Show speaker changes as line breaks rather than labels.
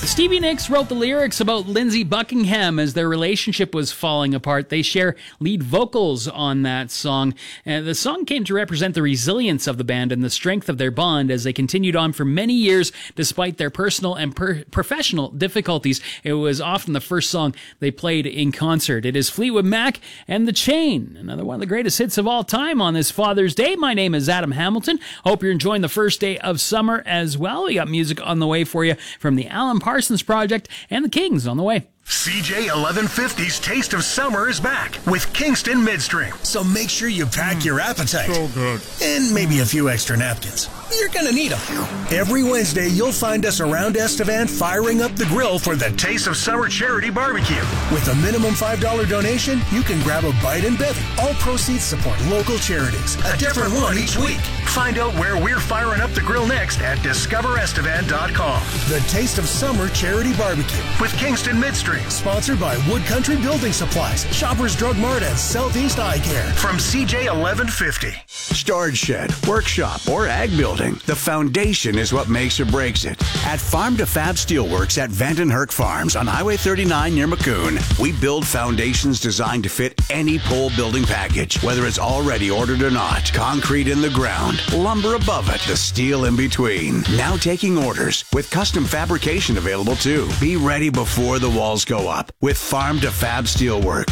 Stevie Nicks wrote the lyrics about Lindsey Buckingham as their relationship was falling apart. They share lead vocals on that song. The song came to represent the resilience of the band and the strength of their bond as they continued on for many years despite their personal and professional difficulties. It was often the first song they played in concert. It is Fleetwood Mac and The Chain, another one of the greatest hits of all time on this Father's Day. My name is Adam Hamilton. Hope you're enjoying the first day of summer as well. We got music on the way for you from the Alan Parsons Project and the Kings on the way.
CJ 1150's Taste of Summer is back with Kingston Midstream. So make sure you pack your appetite.
So good.
And maybe a few extra napkins. You're going to need them. Every Wednesday, you'll find us around Estevan firing up the grill for the Taste of Summer Charity Barbecue. With a minimum $5 donation, you can grab a bite and bevy. All proceeds support local charities. A different one each week. Find out where we're firing up the grill next at discoverestevan.com. The Taste of Summer Charity Barbecue with Kingston Midstream. Sponsored by Wood Country Building Supplies, Shoppers Drug Mart, and Southeast Eye Care. From CJ 1150.
Storage shed, workshop, or ag building, the foundation is what makes or breaks it. At Farm to Fab Steelworks at Vanton Herk Farms on Highway 39 near Maccoon, we build foundations designed to fit any pole building package, whether it's already ordered or not. Concrete in the ground, lumber above it, the steel in between. Now taking orders with custom fabrication available too. Be ready before the walls go up with Farm to Fab Steelworks.